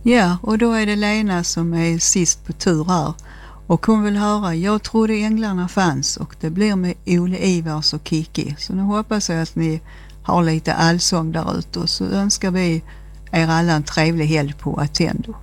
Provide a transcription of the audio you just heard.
Ja, och då är det Lena som är sist på tur här. Och hon vill höra Jag trodde änglarna fanns, och det blir med Ole Ivars och Kiki. Så nu hoppas jag att ni har lite allsång där ute, och så önskar vi er alla en trevlig helg på Attendo.